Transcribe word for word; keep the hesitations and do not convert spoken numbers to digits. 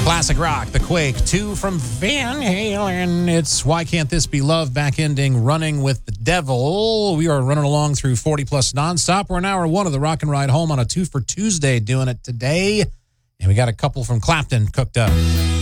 Classic rock, The Quake, two from Van Halen. It's Why Can't This Be Love, back ending Running with the Devil. We are running along through forty plus nonstop. We're in hour one of the Rock and Ride Home on a two for Tuesday, doing it today. And we got a couple from Clapton cooked up.